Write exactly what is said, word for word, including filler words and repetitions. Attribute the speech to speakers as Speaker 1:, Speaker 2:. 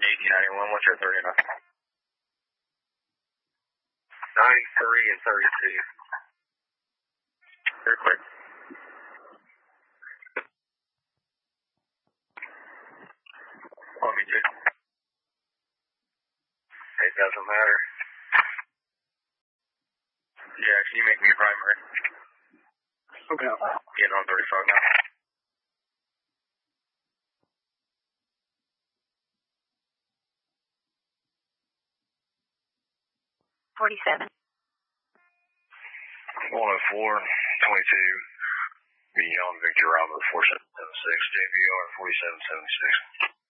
Speaker 1: eighteen ninety-one, what's your thirty nine?
Speaker 2: ninety-three and thirty-two.
Speaker 1: Very quick. Want me to?
Speaker 2: It doesn't matter.
Speaker 1: Yeah, can you make me a primary?
Speaker 2: Okay.
Speaker 1: Getting on thirty-five now.
Speaker 3: forty-seven.
Speaker 1: one oh four, twenty-two. Beyond Victor Robert four seven seven six. J B R forty-seven seventy-six.